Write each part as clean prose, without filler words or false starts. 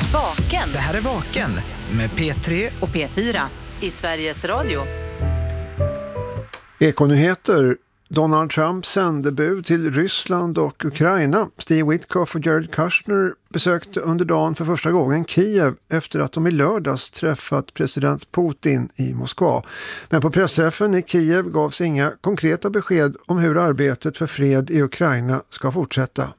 Vaken. Det här är Vaken med P3 och P4 i Sveriges Radio. Ekonyheter. Donald Trumps sändebud till Ryssland och Ukraina, Steve Witkoff och Jared Kushner, besökte under dagen för första gången Kiev efter att de i lördags träffat president Putin i Moskva. Men på pressträffen i Kiev gavs inga konkreta besked om hur arbetet för fred i Ukraina ska fortsätta.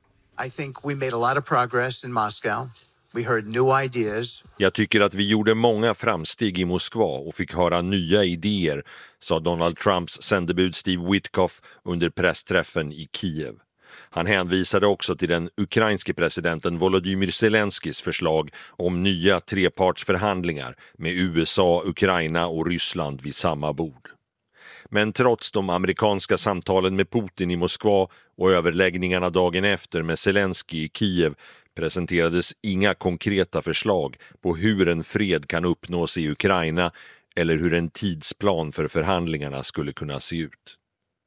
I think we made a lot of progress in Moscow. We heard new ideas. Jag tycker att vi gjorde många framsteg i Moskva och fick höra nya idéer, sa Donald Trumps sändebud Steve Witkoff under pressträffen i Kiev. Han hänvisade också till den ukrainske presidenten Volodymyr Zelenskis förslag om nya trepartsförhandlingar med USA, Ukraina och Ryssland vid samma bord. Men trots de amerikanska samtalen med Putin i Moskva och överläggningarna dagen efter med Zelensky i Kiev presenterades inga konkreta förslag på hur en fred kan uppnås i Ukraina eller hur en tidsplan för förhandlingarna skulle kunna se ut.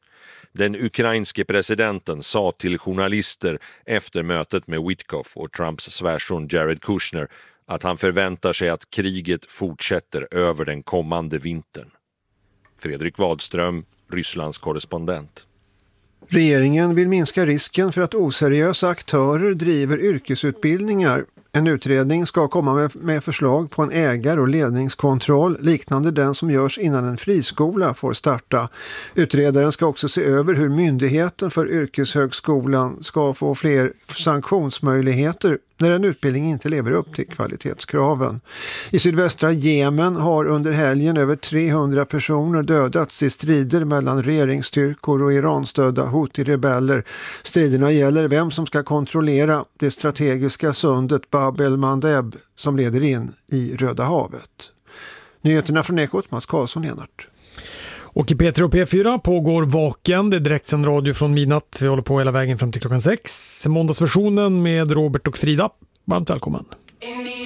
Den ukrainske presidenten sa till journalister efter mötet med Witkoff och Trumps svärson Jared Kushner att han förväntar sig att kriget fortsätter över den kommande vintern. Fredrik Wadström, Rysslands korrespondent. Regeringen vill minska risken för att oseriösa aktörer driver yrkesutbildningar. En utredning ska komma med förslag på en ägar- och ledningskontroll liknande den som görs innan en friskola får starta. Utredaren ska också se över hur myndigheten för yrkeshögskolan ska få fler sanktionsmöjligheter när en utbildning inte lever upp till kvalitetskraven. I sydvästra Jemen har under helgen över 300 personer dödats i strider mellan regeringsstyrkor och Iranstödda Houthi-rebeller. Striderna gäller vem som ska kontrollera det strategiska sundet Bab el-Mandeb som leder in i Röda havet. Nyheterna från Ekot, Mats Karlsson, Lenart. Och i P3 och P4 pågår Vaken, det är direktsänd radio från midnatt. Vi håller på hela vägen fram till klockan 6. Måndagsversionen med Robert och Frida. Varmt välkommen.